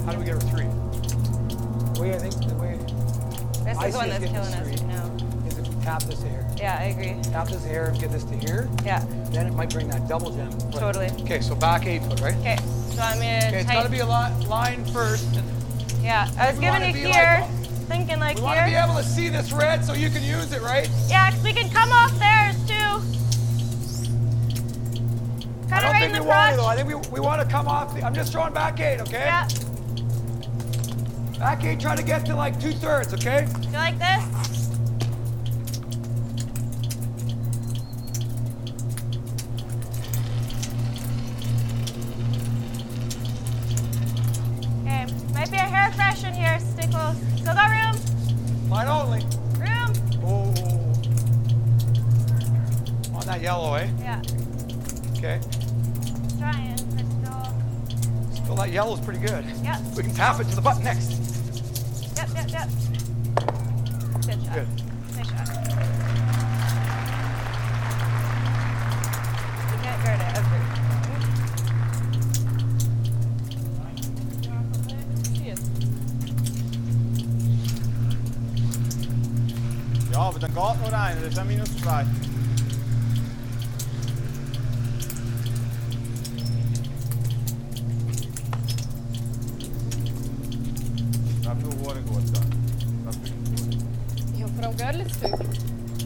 How do we get her 3? The way I think, the way This I is the see one us that's getting killing us 3 right now. is if we tap this to here. Yeah, I agree. Tap this here and get this to here. Yeah, Then it might bring that double gem. Play. totally. Okay, so back 8 foot, right? Okay, so I'm Okay, gonna it's got to be a line first. Yeah, I was We giving wanna you be here, like- thinking like We want to be here. able to see this red so you can use it, right? Yeah, 'cause we can come off theirs too. I Kind don't of right think in we the want to crotch. though. I think we want to come off. I'm just throwing back 8, okay? Yeah, Back 8, try to get to like 2/3, okay? you like this? Okay, might be a hair fresh in here. Stay close. Still got room? Line only. Room? Oh. On that yellow, eh? Yeah, Okay. trying, but still. Still, that yellow's pretty good. Yep, We can tap it to the button next. yep. Good shot. Good. Nice shot. You can't guard it ever. Ja, aber dann geht nur einer, das ist ein -2. Das ist nur gut. Das ist gut. Ja, vor allem Görlitz.